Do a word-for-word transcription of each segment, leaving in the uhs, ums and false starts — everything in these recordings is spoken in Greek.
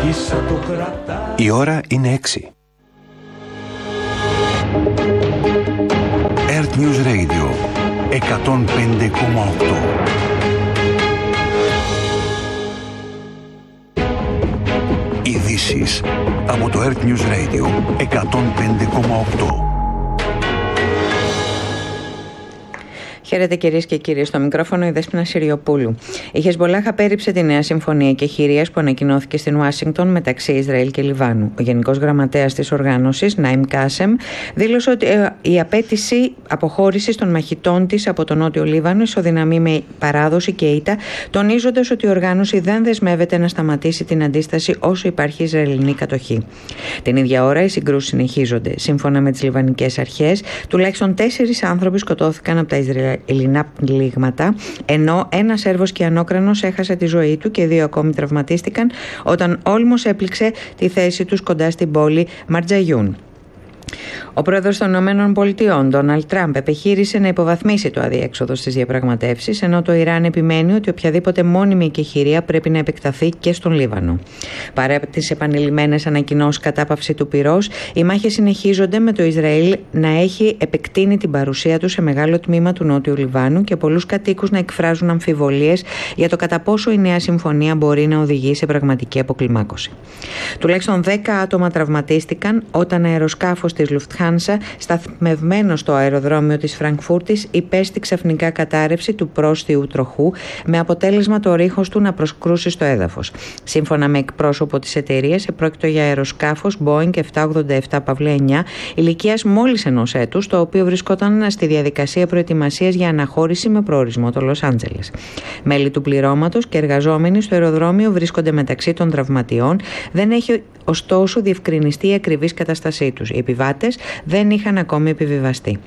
Η ώρα είναι έξι. Earth News Radio εκατόν πέντε κόμμα οκτώ. Ειδήσεις από το Earth News Radio εκατόν πέντε κόμμα οκτώ. Χαίρετε κυρίες και κύριοι, στο μικρόφωνο η Δέσποινα Συριοπούλου. Η Χεσμπολάχ απέρριψε τη νέα συμφωνία εκεχηρίας που ανακοινώθηκε στην Ουάσιγκτον μεταξύ Ισραήλ και Λιβάνου. Ο Γενικός Γραμματέας της οργάνωσης, Ναΐμ Κάσεμ, δήλωσε ότι η απέτηση αποχώρησης των μαχητών της από τον Νότιο Λίβανο ισοδυναμεί με παράδοση και ήττα, τονίζοντας ότι η οργάνωση δεν δεσμεύεται να σταματήσει την αντίσταση όσο υπάρχει Ισραηλινή κατοχή. Την ίδια ώρα οι συγκρούσεις συνεχίζονται. Σύμφωνα με τις λιβανικές αρχές, τουλάχιστον τέσσερις άνθρωποι σκοτώθηκαν από τα Ισραηλινά ελληνικά πλήγματα, ενώ ένας Σέρβος Κιανόκρανος έχασε τη ζωή του και δύο ακόμη τραυματίστηκαν όταν όλμος έπληξε τη θέση τους κοντά στην πόλη Μαρτζαγιούν. Ο πρόεδρος των ΗΠΑ, Ντόναλντ Τραμπ, επιχείρησε να υποβαθμίσει το αδιέξοδο στις διαπραγματεύσεις, ενώ το Ιράν επιμένει ότι οποιαδήποτε μόνιμη εκεχηρία πρέπει να επεκταθεί και στον Λίβανο. Παρά τις επανειλημμένες ανακοινώσεις κατάπαυση του πυρός, οι μάχες συνεχίζονται με το Ισραήλ να έχει επεκτείνει την παρουσία του σε μεγάλο τμήμα του Νότιου Λιβάνου και πολλούς κατοίκους να εκφράζουν αμφιβολίες για το κατά πόσο η νέα συμφωνία μπορεί να οδηγεί σε πραγματική αποκλιμάκωση. Τουλάχιστον δέκα άτομα τραυματίστηκαν όταν αεροσκάφος της Lufthansa, σταθμευμένο στο αεροδρόμιο της Φραγκφούρτης, υπέστη ξαφνικά κατάρρευση του πρόστιου τροχού με αποτέλεσμα το ρίχος του να προσκρούσει στο έδαφος. Σύμφωνα με εκπρόσωπο της εταιρείας, επρόκειτο για αεροσκάφος Boeing επτακόσια ογδόντα επτά εννιά ηλικίας μόλις ενός έτους, το οποίο βρισκόταν στη διαδικασία προετοιμασίας για αναχώρηση με προορισμό το Λος Άντζελες. Μέλη του πληρώματος και εργαζόμενοι στο αεροδρόμιο βρίσκονται μεταξύ των τραυματιών. Δεν έχει ωστόσο διευκρινιστεί η ακριβής κατάστασή τους. Οι επιβάτες δεν είχαν ακόμη επιβιβαστεί.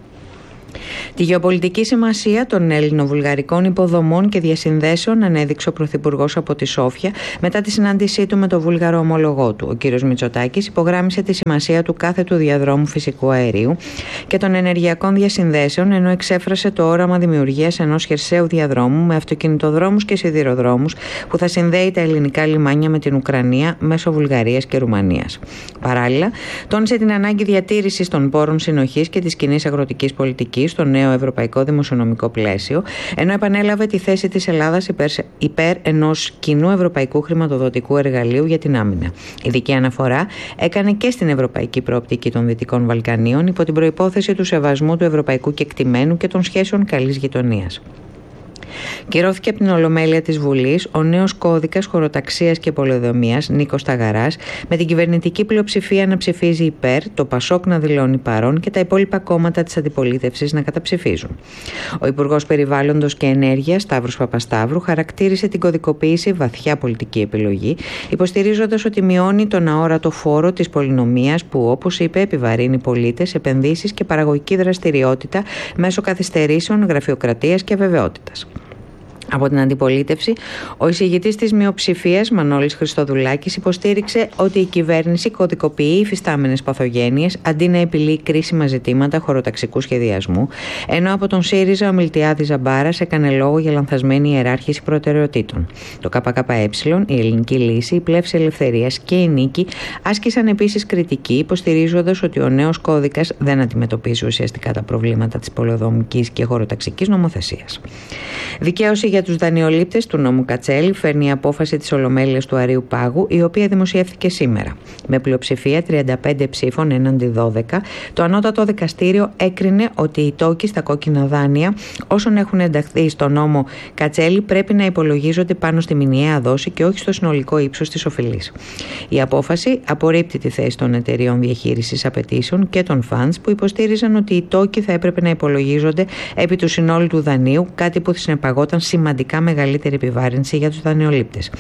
Τη γεωπολιτική σημασία των ελληνοβουλγαρικών υποδομών και διασυνδέσεων ανέδειξε ο Πρωθυπουργός από τη Σόφια μετά τη συνάντησή του με τον βούλγαρο ομολογό του. Ο κ. Μητσοτάκης υπογράμμισε τη σημασία του κάθετου διαδρόμου φυσικού αερίου και των ενεργειακών διασυνδέσεων, ενώ εξέφρασε το όραμα δημιουργίας ενός χερσαίου διαδρόμου με αυτοκινητοδρόμους και σιδηροδρόμους που θα συνδέει τα ελληνικά λιμάνια με την Ουκρανία μέσω Βουλγαρίας και Ρουμανίας. Παράλληλα, τόνισε την ανάγκη διατήρησης των πόρων συνοχής και της κοινής αγροτικής πολιτικής στο νέο ευρωπαϊκό δημοσιονομικό πλαίσιο, ενώ επανέλαβε τη θέση της Ελλάδας υπέρ, υπέρ ενός κοινού ευρωπαϊκού χρηματοδοτικού εργαλείου για την άμυνα. Ειδική αναφορά έκανε και στην ευρωπαϊκή προοπτική των Δυτικών Βαλκανίων υπό την προϋπόθεση του σεβασμού του ευρωπαϊκού κεκτημένου και των σχέσεων καλής γειτονίας. Κυρώθηκε από την Ολομέλεια της Βουλής ο νέος κώδικας χωροταξίας και πολεοδομίας Νίκος Ταγαράς, με την κυβερνητική πλειοψηφία να ψηφίζει υπέρ, το Πασόκ να δηλώνει παρόν και τα υπόλοιπα κόμματα της αντιπολίτευσης να καταψηφίζουν. Ο Υπουργός Περιβάλλοντος και Ενέργειας, Σταύρος Παπασταύρου, χαρακτήρισε την κωδικοποίηση βαθιά πολιτική επιλογή, υποστηρίζοντας ότι μειώνει τον αόρατο φόρο της πολυνομίας που, όπως είπε, επιβαρύνει πολίτες, επενδύσεις και παραγωγική δραστηριότητα μέσω καθυστερήσεων, γραφειοκρατίας και αβεβαιότητας. Από την αντιπολίτευση, ο εισηγητής της μειοψηφίας, Μανώλης Χριστοδουλάκης, υποστήριξε ότι η κυβέρνηση κωδικοποιεί υφιστάμενες παθογένειες αντί να επιλύει κρίσιμα ζητήματα χωροταξικού σχεδιασμού, ενώ από τον ΣΥΡΙΖΑ ο Μιλτιάδης Ζαμπάρας έκανε λόγο για λανθασμένη ιεράρχηση προτεραιοτήτων. Το ΚΚΕ, η Ελληνική Λύση, η Πλεύση Ελευθερίας και η Νίκη άσκησαν επίσης κριτική, υποστηρίζοντας ότι ο νέος κώδικας δεν αντιμετωπίζει ουσιαστικά τα προβλήματα της πολεοδομικής και χωροταξικής νομοθεσίας. Δικαίωση για τους δανειολήπτες του νόμου Κατσέλη φέρνει η απόφαση της Ολομέλειας του Αρείου Πάγου, η οποία δημοσιεύθηκε σήμερα. Με πλειοψηφία τριάντα πέντε ψήφων έναντι δώδεκα, το Ανώτατο Δικαστήριο έκρινε ότι οι τόκοι στα κόκκινα δάνεια, όσων έχουν ενταχθεί στο νόμο Κατσέλη, πρέπει να υπολογίζονται πάνω στη μηνιαία δόση και όχι στο συνολικό ύψος της οφειλής. Η απόφαση απορρίπτει τη θέση των εταιριών διαχείρισης απαιτήσεων και των funds που υποστήριζαν ότι οι τόκοι θα έπρεπε να υπολογίζονται επί του συνόλου του δανείου, κάτι που συνεπαγόταν σημαντικά μεγαλύτερη επιβάρυνση για τους δανειολήπτες.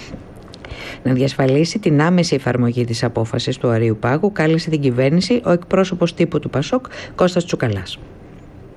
Να διασφαλίσει την άμεση εφαρμογή της απόφασης του Αρείου Πάγου, κάλεσε την κυβέρνηση ο εκπρόσωπος τύπου του Πασόκ, Κώστας Τσουκαλάς.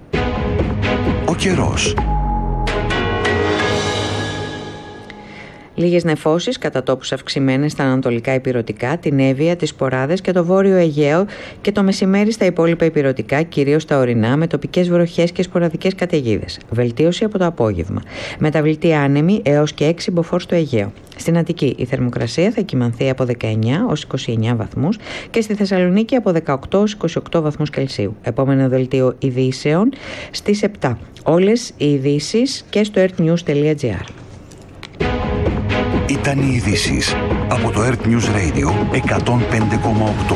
Ο καιρός. Λίγες νεφώσεις, κατά τόπους αυξημένες στα ανατολικά ηπειρωτικά, την Εύβοια, τις Ποράδες και το βόρειο Αιγαίο και το μεσημέρι στα υπόλοιπα ηπειρωτικά, κυρίως τα ορεινά, με τοπικές βροχές και σποραδικές καταιγίδες. Βελτίωση από το απόγευμα. Μεταβλητή άνεμη έως και έξι μποφόρ στο Αιγαίο. Στην Αττική η θερμοκρασία θα κυμανθεί από δεκαεννιά ως είκοσι εννιά βαθμούς και στη Θεσσαλονίκη από δεκαοκτώ ως είκοσι οκτώ βαθμούς Κελσίου. Επόμενο δελτίο ειδήσεων στις επτά. Όλες οι ειδήσεις και στο earthnews τελεία gr. Ήταν οι ειδήσεις από το Earth News Radio εκατόν πέντε κόμμα οκτώ.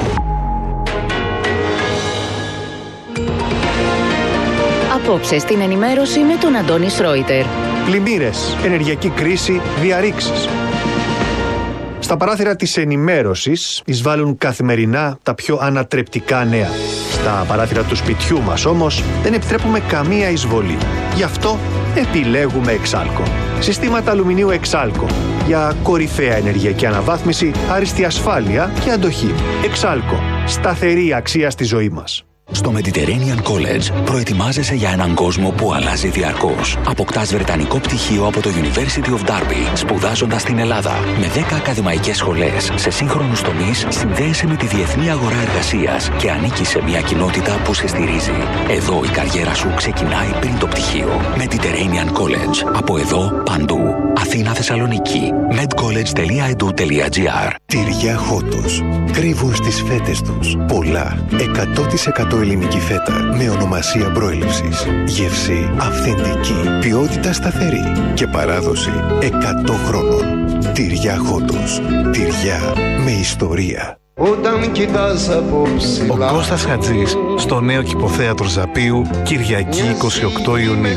Απόψε στην ενημέρωση με τον Αντώνη Σρόιτερ. Πλημμύρες, ενεργειακή κρίση, διαρρήξεις. Στα παράθυρα της ενημέρωσης εισβάλλουν καθημερινά τα πιο ανατρεπτικά νέα. Στα παράθυρα του σπιτιού μας όμως δεν επιτρέπουμε καμία εισβολή. Γι' αυτό επιλέγουμε Εξάλκο. Συστήματα αλουμινίου Εξάλκο για κορυφαία ενεργειακή αναβάθμιση, άριστη ασφάλεια και αντοχή. Εξάλκο. Σταθερή αξία στη ζωή μας. Στο Mediterranean College προετοιμάζεσαι για έναν κόσμο που αλλάζει διαρκώς. Αποκτάς βρετανικό πτυχίο από το University of Derby, σπουδάζοντας στην Ελλάδα. Με δέκα ακαδημαϊκές σχολές σε σύγχρονους τομείς, συνδέεσαι με τη διεθνή αγορά εργασίας και ανήκεις σε μια κοινότητα που σε στηρίζει. Εδώ η καριέρα σου ξεκινάει πριν το πτυχίο. Mediterranean College. Από εδώ, παντού. Αθήνα, Θεσσαλονίκη. medcollege τελεία e d u τελεία g r. Τυριά Χότος. Κρύβουν στις φέτες τους πολλά. εκατό τοις εκατό ελληνική φέτα με ονομασία προέλευσης. Γεύση αυθεντική. Ποιότητα σταθερή. Και παράδοση εκατό χρόνων. Τυριά Χότος. Τυριά με ιστορία. Όταν κοιτάς από ψηλά, ο Κώστας Χατζής στο νέο κηποθέατρο Ζαπίου, Κυριακή είκοσι οκτώ Ιουνίου.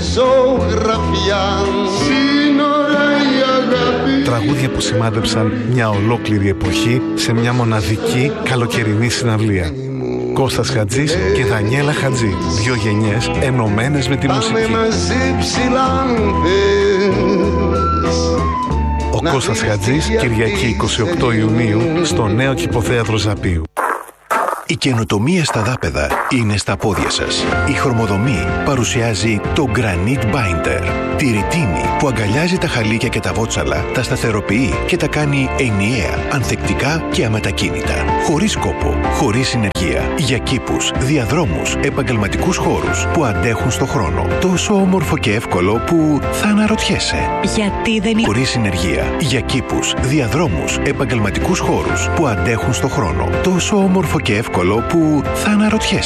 Τραγούδια που σημάδεψαν μια ολόκληρη εποχή σε μια μοναδική καλοκαιρινή συναυλία. Κώστας Χατζής και Δανιέλα Χατζή, δύο γενιές ενωμένες με τη μουσική. Ο Κώστας Χατζής, Κυριακή είκοσι οκτώ Ιουνίου, στο νέο κηποθέατρο Ζαπίου. Η καινοτομία στα δάπεδα είναι στα πόδια σας. Η Χρωμοδομή παρουσιάζει το Granite Binder. Τη ρητίνη που αγκαλιάζει τα χαλίκια και τα βότσαλα, τα σταθεροποιεί και τα κάνει ενιαία, ανθεκτικά και αμετακίνητα. Χωρίς κόπο, χωρίς συνεργεία. Για κήπους, διαδρόμους, επαγγελματικούς χώρους που αντέχουν στο χρόνο. Τόσο όμορφο και εύκολο που θα αναρωτιέσαι. Γιατί δεν είναι. Χωρίς συνεργεία. Για κήπους, διαδρόμους, επαγγελματικούς χώρους που αντέχουν στο χρόνο. Τόσο όμορφο και εύκολο που θα αναρωτιέσαι.